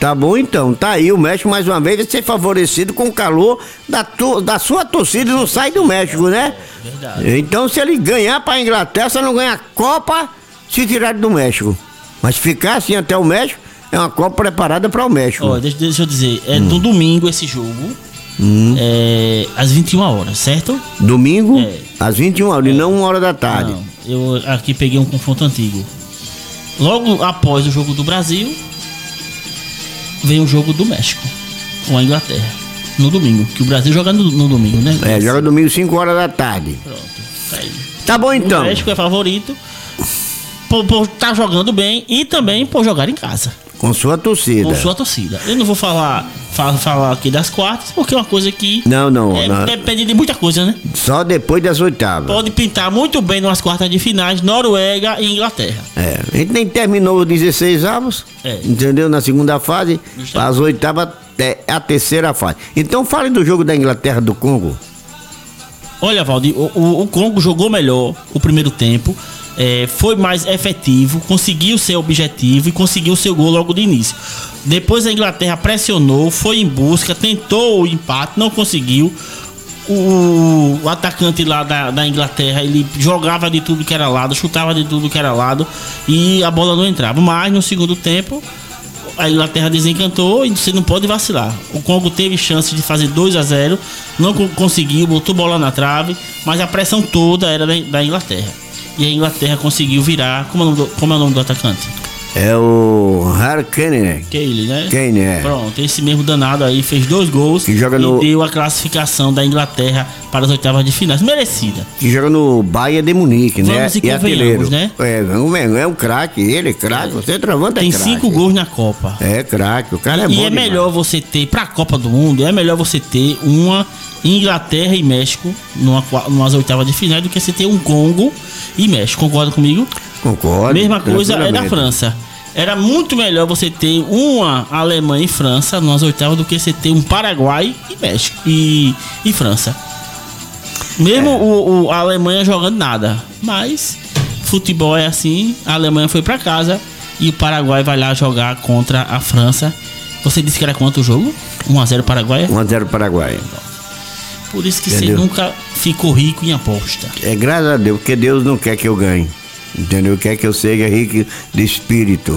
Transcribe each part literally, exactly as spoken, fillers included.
Tá bom então, tá aí o México mais uma vez vai ser favorecido com o calor da, tu, da sua torcida e não sai do México, né? Verdade. Então se ele ganhar pra Inglaterra, você não ganha a Copa se tirar do México. Mas ficar assim até o México, é uma Copa preparada para o México. Ó, deixa, deixa eu dizer, é hum. no domingo esse jogo, hum. é, às vinte e uma horas, certo? Domingo, é. às vinte e uma horas, é. e não uma hora da tarde. Não, eu aqui peguei um confronto antigo. Logo após o jogo do Brasil, vem o jogo do México com a Inglaterra. No domingo, que o Brasil joga no, no domingo, né? É, joga domingo cinco horas da tarde. Pronto, tá aí. Tá bom então. O México é favorito por, por tá jogando bem e também por jogar em casa. Com sua torcida. Com sua torcida. Eu não vou falar, falar, falar aqui das quartas, porque é uma coisa que... Não, não. É, não. Depende de muita coisa, né? Só depois das oitavas. Pode pintar muito bem nas quartas de finais, Noruega e Inglaterra. É, a gente nem terminou os dezesseis avos, é. entendeu? Na segunda fase, as oitavas é a terceira fase. Então fale do jogo da Inglaterra do Congo. Olha, Valdir, o, o, o Congo jogou melhor o primeiro tempo. É, foi mais efetivo, conseguiu ser objetivo e conseguiu seu gol logo de início. Depois a Inglaterra pressionou, foi em busca, tentou o empate, não conseguiu. O, o atacante lá da, da Inglaterra, ele jogava de tudo que era lado, chutava de tudo que era lado e a bola não entrava. Mas no segundo tempo a Inglaterra desencantou e você não pode vacilar. O Congo teve chance de fazer dois a zero, não conseguiu, botou bola na trave, mas a pressão toda era da, da Inglaterra. E a Inglaterra conseguiu virar. Como é o nome do, como é o nome do atacante? É o Harry Kane. Kane, né? Kane, é. Pronto, esse mesmo danado aí fez dois gols que joga e no... deu a classificação da Inglaterra para as oitavas de finais. Merecida. Que joga no Bayern de Munique, né? Vamos e convenhamos, né? É, é um craque, ele é craque. Você travanta é Tem craque. cinco gols na Copa. É craque, o cara é e bom. E é demais. melhor você ter, pra Copa do Mundo, é melhor você ter uma Inglaterra e México numa, numas oitavas de finais do que você ter um Congo e México. Concorda comigo? Concordo. Mesma coisa é da França. Era muito melhor você ter uma Alemanha e França nas oitavas do que você ter um Paraguai e México e, e França. Mesmo é. o, o, a Alemanha jogando nada. Mas futebol é assim. A Alemanha foi pra casa e o Paraguai vai lá jogar contra a França. Você disse que era quanto o jogo? um a zero Paraguai? um a zero Paraguai. Por isso que Entendeu? Você nunca ficou rico em aposta. É graças a Deus, porque Deus não quer que eu ganhe. Entendeu? Quer que eu seja rico de espírito.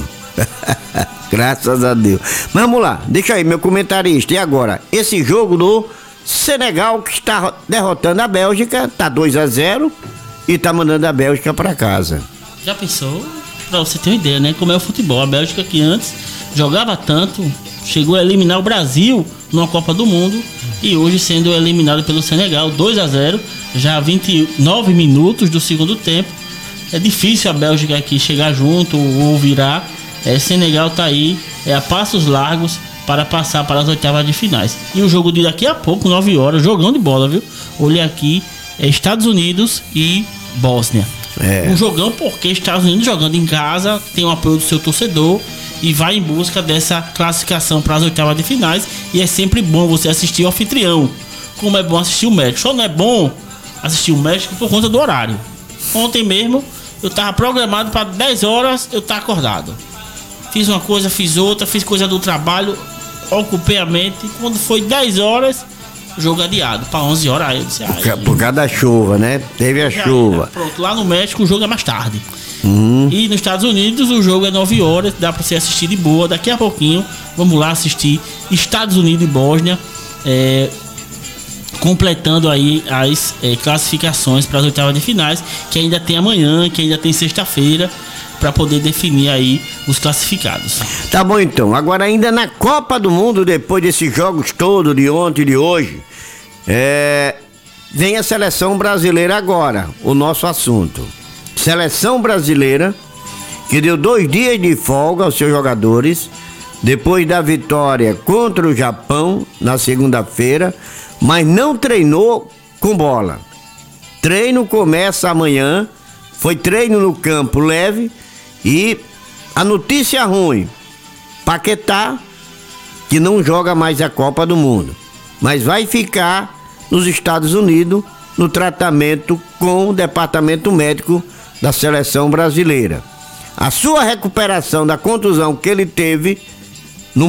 Graças a Deus. Mas vamos lá, deixa aí, meu comentarista. E agora? Esse jogo do Senegal que está derrotando a Bélgica, tá dois a zero e tá mandando a Bélgica pra casa. Já pensou? Pra você ter uma ideia, né? Como é o futebol. A Bélgica que antes jogava tanto, chegou a eliminar o Brasil numa Copa do Mundo e hoje sendo eliminado pelo Senegal, dois a zero, já vinte e nove minutos do segundo tempo. É difícil a Bélgica aqui chegar junto ou virar. É, Senegal tá aí, é a passos largos para passar para as oitavas de finais. E o jogo de daqui a pouco, nove horas, jogão de bola, viu? Olha aqui, é Estados Unidos e Bósnia. É. Um jogão porque Estados Unidos jogando em casa, tem o apoio do seu torcedor e vai em busca dessa classificação para as oitavas de finais. E é sempre bom você assistir o anfitrião, como é bom assistir o México. Só não é bom assistir o México por conta do horário. Ontem mesmo eu tava programado para dez horas, eu tava acordado. Fiz uma coisa, fiz outra, fiz coisa do trabalho, ocupei a mente. Quando foi dez horas, jogo adiado para onze horas. Aí eu disse, ah, por causa da chuva, né? Teve a chuva. Era. Pronto, lá no México o jogo é mais tarde. Uhum. E nos Estados Unidos o jogo é nove horas, dá para você assistir de boa. Daqui a pouquinho, vamos lá assistir Estados Unidos e Bósnia. É, completando aí as é, classificações para as oitavas de finais, que ainda tem amanhã, que ainda tem sexta-feira, para poder definir aí os classificados. Tá bom então, agora ainda na Copa do Mundo, depois desses jogos todos de ontem e de hoje, é, vem a seleção brasileira agora, o nosso assunto. Seleção brasileira, que deu dois dias de folga aos seus jogadores, depois da vitória contra o Japão na segunda-feira, mas não treinou com bola. Treino começa amanhã, foi treino no campo leve e a notícia ruim, Paquetá, que não joga mais a Copa do Mundo, mas vai ficar nos Estados Unidos no tratamento com o departamento médico da seleção brasileira. A sua recuperação da contusão que ele teve